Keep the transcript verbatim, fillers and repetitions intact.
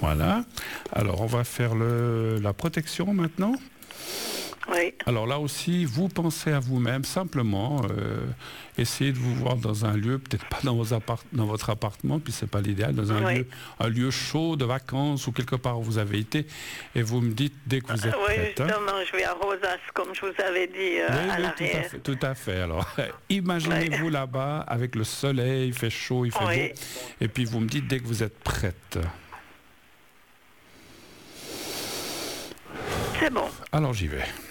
Voilà. Alors, on va faire le, la protection maintenant. Oui. Alors là aussi, vous pensez à vous-même, simplement, euh, essayez de vous voir dans un lieu, peut-être pas dans, vos appart- dans votre appartement, puis c'est pas l'idéal, dans un, Oui. lieu, un lieu chaud de vacances ou quelque part où vous avez été, et vous me dites dès que vous êtes Oui, prête. hein. justement, je vais à Rosas, comme je vous avais dit euh, Oui, à oui, tout à l'arrière. fait. Tout à fait. Alors, imaginez-vous Oui. là-bas avec le soleil, il fait chaud, il fait Oui. beau, et puis vous me dites dès que vous êtes prête. C'est bon. Alors j'y vais.